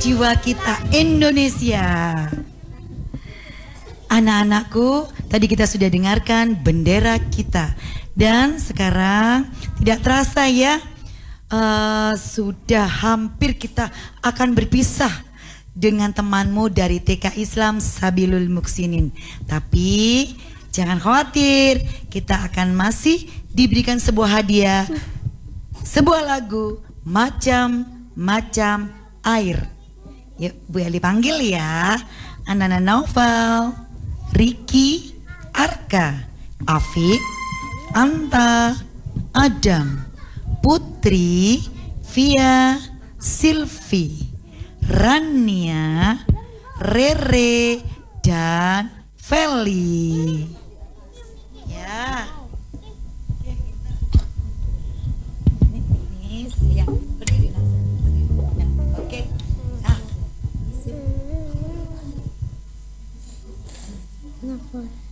jiwa kita Indonesia. Anak-anakku, tadi kita sudah dengarkan bendera kita. Dan sekarang tidak terasa ya, sudah hampir kita akan berpisah dengan temanmu dari TK Islam Sabilul Muksinin. Tapi jangan khawatir, kita akan masih diberikan sebuah hadiah, sebuah lagu Macam-Macam Air. Yuk Bu Eli panggil ya. Anana Naufal, Riki, Arka, Afik, Anta, Adam, Putri, Via, Silvi, Rania, Rere, dan Feli. Ya. Ini saya berdiri langsung. Oke. Nah. Kenapa?